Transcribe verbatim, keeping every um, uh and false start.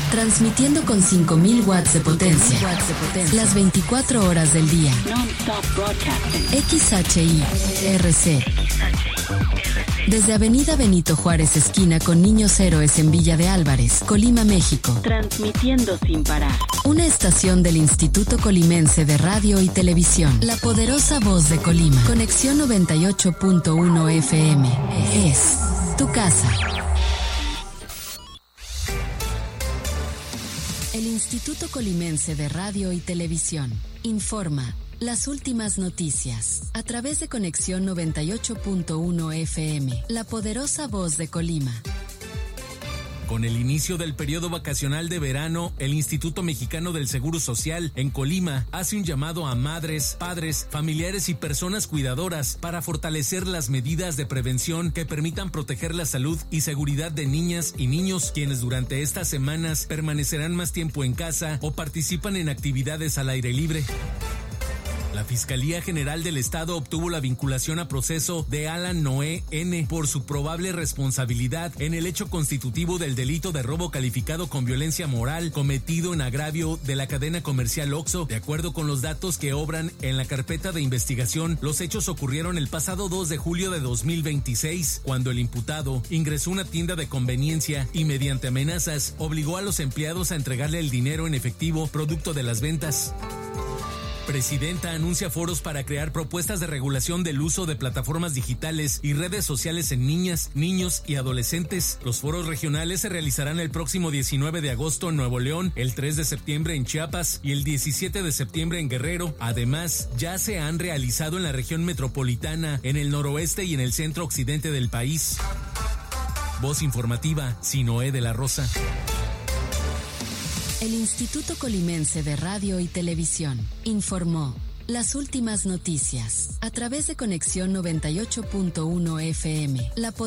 Transmitiendo con cinco mil watts de potencia. Las veinticuatro horas del día. X H I R C. Desde Avenida Benito Juárez, esquina con Niños Héroes en Villa de Álvarez, Colima, México. Transmitiendo sin parar. Una estación del Instituto Colimense de Radio y Televisión. La poderosa voz de Colima. Conexión noventa y ocho punto uno F M. Es tu casa. El Instituto Colimense de Radio y Televisión informa las últimas noticias a través de Conexión noventa y ocho punto uno F M, la poderosa voz de Colima. Con el inicio del periodo vacacional de verano, el Instituto Mexicano del Seguro Social en Colima hace un llamado a madres, padres, familiares y personas cuidadoras para fortalecer las medidas de prevención que permitan proteger la salud y seguridad de niñas y niños, quienes durante estas semanas permanecerán más tiempo en casa o participan en actividades al aire libre. La Fiscalía General del Estado obtuvo la vinculación a proceso de Alan Noé N. por su probable responsabilidad en el hecho constitutivo del delito de robo calificado con violencia moral cometido en agravio de la cadena comercial Oxxo. De acuerdo con los datos que obran en la carpeta de investigación, los hechos ocurrieron el pasado dos de julio de dos mil veintiséis, cuando el imputado ingresó a una tienda de conveniencia y mediante amenazas obligó a los empleados a entregarle el dinero en efectivo producto de las ventas. Presidenta anuncia foros para crear propuestas de regulación del uso de plataformas digitales y redes sociales en niñas, niños y adolescentes. Los foros regionales se realizarán el próximo diecinueve de agosto en Nuevo León, el tres de septiembre en Chiapas y el diecisiete de septiembre en Guerrero. Además, ya se han realizado en la región metropolitana, en el noroeste y en el centro occidente del país. Voz informativa, Sinoé de la Rosa. El Instituto Colimense de Radio y Televisión informó las últimas noticias a través de Conexión noventa y ocho punto uno F M. La